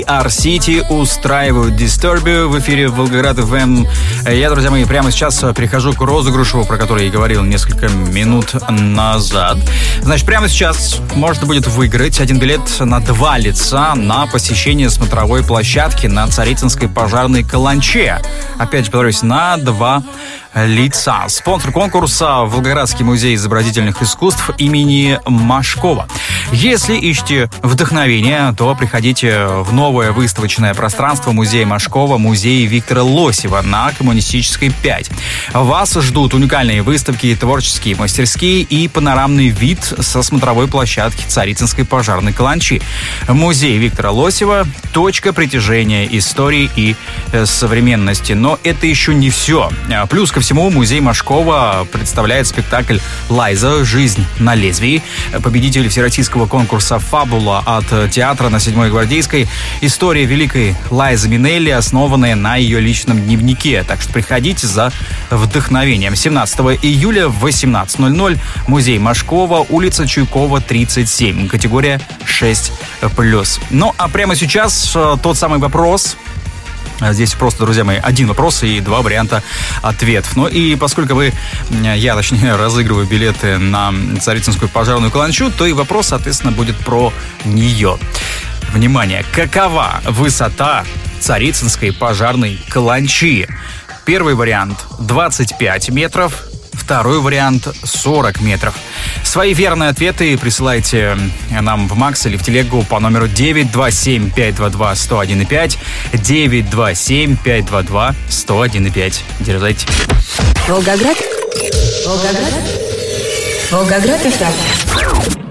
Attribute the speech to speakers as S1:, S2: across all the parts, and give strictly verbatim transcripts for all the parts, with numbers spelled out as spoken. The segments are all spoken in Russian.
S1: Ар-Сити устраивают Disturbia в эфире Волгоград эф эм. Я, друзья мои, прямо сейчас перехожу к розыгрышу, про который я говорил несколько минут назад. Значит, прямо сейчас можно будет выиграть один билет на два лица на посещение смотровой площадки на Царицынской пожарной каланче. Опять же, повторюсь, на два лица. Спонсор конкурса — Волгоградский музей изобразительных искусств имени Машкова. Если ищете вдохновение, то приходите в новое выставочное пространство музея Машкова, музей Виктора Лосева на Коммунистической пять. Вас ждут уникальные выставки, творческие мастерские и панорамный вид со смотровой площадки Царицынской пожарной каланчи. Музей Виктора Лосева — точка притяжения истории и современности. Но это еще не все. Плюс ко всему, музей Машкова представляет спектакль «Лайза. Жизнь на лезвии». Победитель всероссийского конкурса «Фабула» от театра на седьмой Гвардейской. История великой Лайзы Минелли, основанная на ее личном дневнике. Так что приходите за вдохновением. семнадцатого июля в восемнадцать ноль ноль. Музей Машкова, улица Чуйкова, тридцать семь. Категория шесть плюс. Ну, а прямо сейчас тот самый вопрос. Здесь просто, друзья мои, один вопрос и два варианта ответов. Ну и поскольку вы, я точнее, разыгрываю билеты на Царицынскую пожарную каланчу, то и вопрос, соответственно, будет про нее. Внимание! Какова высота Царицынской пожарной каланчи? Первый вариант — двадцать пять метров. Второй вариант — сорок метров. Свои верные ответы присылайте нам в Макс или в телегу по номеру девять два семь пять два два сто один пять, девять два семь пять два два сто один пять. Дерзайте.
S2: Волгоград. Волгоград. Волгоград эф эм.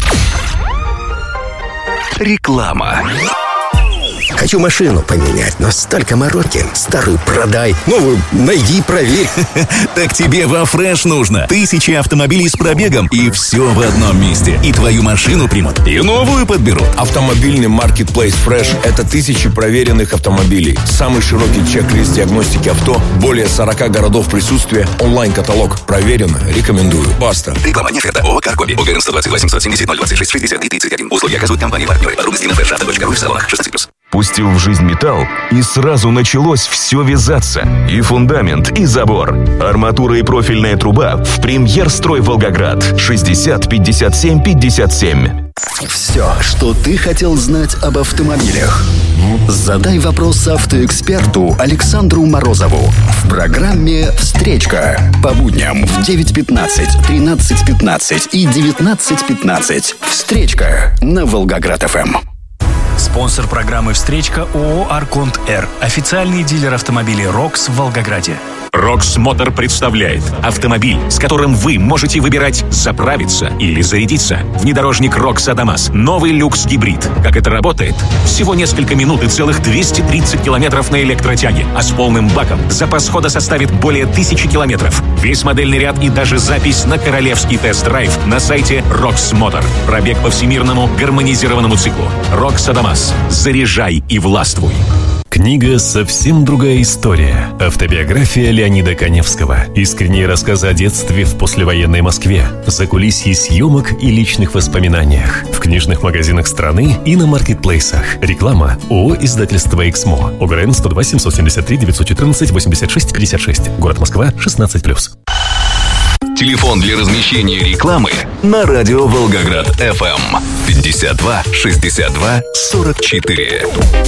S3: Реклама. Хочу машину поменять, но столько мороки. Старую продай, новую найди, проверь.
S4: Так тебе во Фреш нужно. Тысячи автомобилей с пробегом, и все в одном месте. И твою машину примут, и новую подберут.
S5: Автомобильный маркетплейс Фреш – это тысячи проверенных автомобилей. Самый широкий чек-лист диагностики авто, более сорока городов присутствия, онлайн-каталог. Проверено, рекомендую. Баста.
S4: Реклама не это. ООО «Каргоби». ОГРН сто двадцать восемь семьдесят ноль двадцать шесть шестьдесят и тридцать один. Услуги оказывают компании-партнеры. Подробности на фрешавто точка ру в салонах шестнадцать плюс.
S6: Пустил в жизнь металл, и сразу началось все вязаться. И фундамент, и забор. Арматура и профильная труба в «Премьер-строй Волгоград». шестьдесят пятьдесят семь пятьдесят семь.
S3: Все, что ты хотел знать об автомобилях. Задай вопрос автоэксперту Александру Морозову в программе «Встречка» по будням в девять пятнадцать, тринадцать пятнадцать и девятнадцать пятнадцать. «Встречка» на Волгоград эф эм.
S7: Спонсор программы «Встречка» ООО «Арконт Р». Официальный дилер автомобилей «Рокс» в Волгограде.
S8: «Рокс Мотор» представляет автомобиль, с которым вы можете выбирать заправиться или зарядиться. Внедорожник «Рокс Адамас». Новый люкс-гибрид. Как это работает? Всего несколько минут и целых двести тридцать километров на электротяге. А с полным баком запас хода составит более тысячи километров. Весь модельный ряд и даже запись на королевский тест-драйв на сайте «Рокс Мотор». Пробег по всемирному гармонизированному циклу. «Рокс Адамас». Заряжай и властвуй.
S9: Книга «Совсем другая история». Автобиография Леонида Каневского. Искренние рассказы о детстве в послевоенной Москве. Закулисье съемок и личных воспоминаниях. В книжных магазинах страны и на маркетплейсах. Реклама. ООО «Издательство Эксмо». ОГРН сто два семьсот семьдесят три девятьсот четырнадцать восемьдесят шесть пятьдесят шесть. Город Москва, шестнадцать плюс.
S4: Телефон для размещения рекламы на радио Волгоград эф эм. пятьдесят два шестьдесят два сорок четыре.